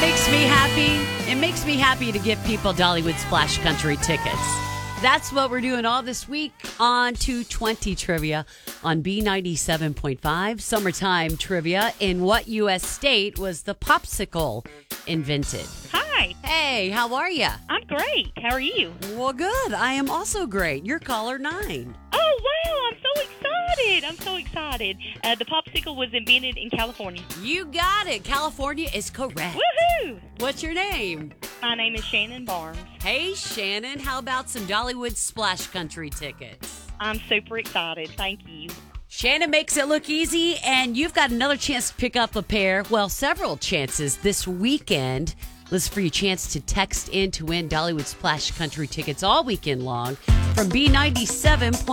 makes me happy. It makes me happy to give people Dollywood Splash Country tickets. That's what we're doing all this week on 220 Trivia on B97.5. Summertime Trivia. In what U.S. state was the popsicle invented? Hi. Hey, how are you? I'm great. How are you? Well, good. I am also great. You're caller 9. Oh, wow. I'm so excited. The popsicle was invented in California. You got it. California is correct. Woohoo! What's your name? My name is Shannon Barnes. Hey, Shannon. How about some Dollywood Splash Country tickets? I'm super excited. Thank you. Shannon makes it look easy, and you've got another chance to pick up a pair, well, several chances this weekend. Listen for your chance to text in to win Dollywood Splash Country tickets all weekend long from B97.